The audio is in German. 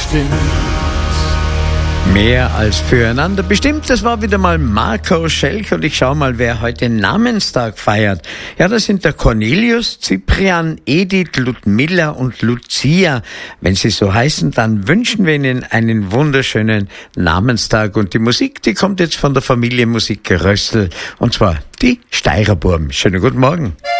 bestimmt. Mehr als füreinander bestimmt. Das war wieder mal Marco Schelk und ich schau mal, wer heute Namenstag feiert. Ja, das sind der Cornelius, Cyprian, Edith, Ludmilla und Lucia. Wenn sie so heißen, dann wünschen wir ihnen einen wunderschönen Namenstag. Und die Musik, die kommt jetzt von der Familie Musik Rössl. Und zwar die Steirerburm. Schönen guten Morgen.